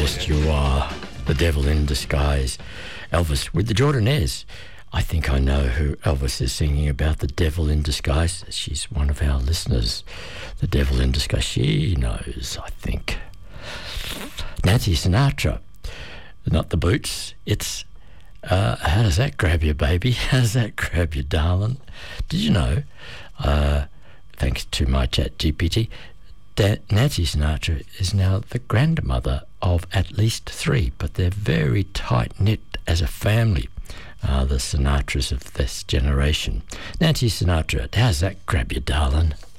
Yes, you are the devil in disguise. Elvis with the Jordanaires. I think I know who Elvis is singing about, the devil in disguise. She's one of our listeners. The devil in disguise. She knows, I think. Nancy Sinatra. Not the Boots. It's, how does that grab you, baby? How does that grab you, darling? Did you know, thanks to my chat GPT, that Nancy Sinatra is now the grandmother of at least 3, but they're very tight-knit as a family, the Sinatras of this generation. Nancy Sinatra, how's that grab you, darling?